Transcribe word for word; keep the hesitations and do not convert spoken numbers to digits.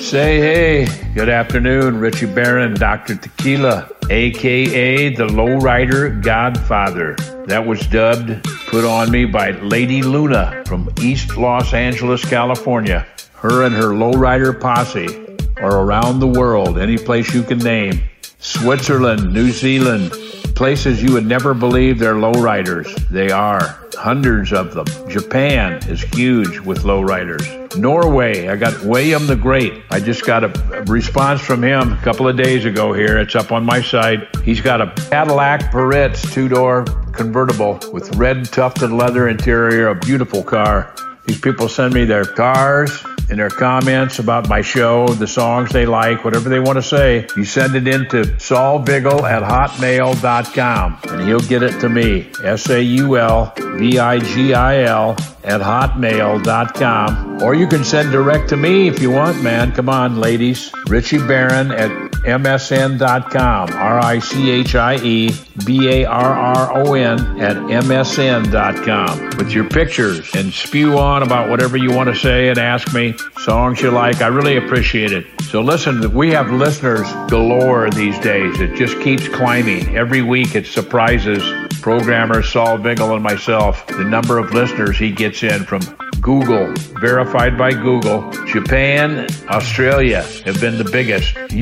Say hey, good afternoon, Richie Barron, Doctor Tequila, a k a the Lowrider Godfather. That was dubbed, put on me by Lady Luna from East Los Angeles, California. Her and her Lowrider posse are around the world, any place you can name. Switzerland, New Zealand, places you would never believe they're lowriders. They are. Hundreds of them. Japan is huge with lowriders. Norway, I got William the Great. I just got a response from him a couple of days ago here. It's up on my site. He's got a Cadillac Peretz two-door convertible with red tufted leather interior, a beautiful car. These people send me their cars and their comments about my show, the songs they like, whatever they want to say. You send it in to Saul Vigil at hotmail dot com, and he'll get it to me. S A U L V I G I L at hotmail dot com. Or you can send direct to me if you want, man. Come on, ladies. Richie Barron at M S N dot com. R I C H I E B A R R O N at M S N dot com. With your pictures and spew on about whatever you want to say and ask me. Songs you like. I really appreciate it. So listen, we have listeners galore these days. It just keeps climbing. Every week it surprises programmer Saul Vigil and myself the number of listeners he gets in from Google, verified by Google. Japan, Australia have been the biggest.